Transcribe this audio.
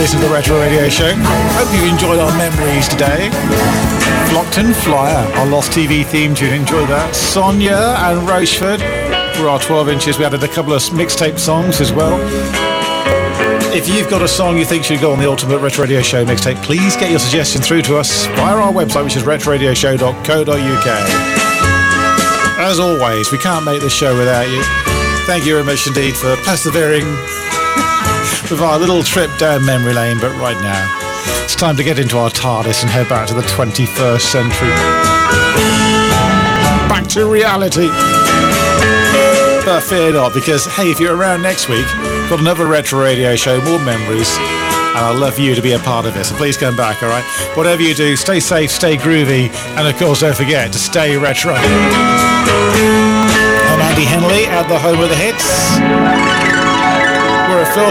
listen to the Retro Radio Show. Hope you enjoyed our memories today. Flockton Flyer, our Lost TV theme tune. Enjoy that. Sonia and Rochefort for our 12 inches. We added a couple of mixtape songs as well. If you've got a song you think should go on the Ultimate Retro Radio Show mixtape, please get your suggestion through to us via our website, which is retroradioshow.co.uk. As always, we can't make this show without you. Thank you very much indeed for persevering with our little trip down memory lane. But right now, it's time to get into our TARDIS and head back to the 21st century. Back to reality. But fear not, because, hey, if you're around next week, we've got another Retro Radio Show, more memories, and I'd love for you to be a part of it. So please come back, all right? Whatever you do, stay safe, stay groovy, and of course, don't forget to stay retro. I'm Andy Henley at the home of the hits. We're a Phil